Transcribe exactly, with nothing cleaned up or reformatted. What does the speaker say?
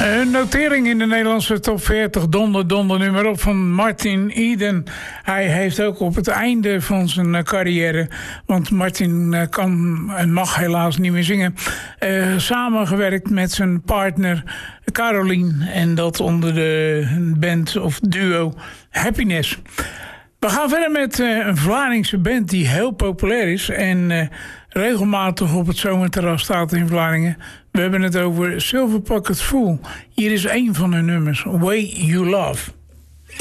Een notering in de Nederlandse top veertig, donder, donder nummer op van Martin Eden. Hij heeft ook op het einde van zijn carrière, want Martin kan en mag helaas niet meer zingen, uh, samengewerkt met zijn partner Caroline. En dat onder de band of duo Happiness. We gaan verder met uh, een Vlaardingse band die heel populair is en uh, regelmatig op het zomerterras staat in Vlaardingen. We hebben het over Silver Pocket Fool. Hier is een van hun nummers, Way You Love.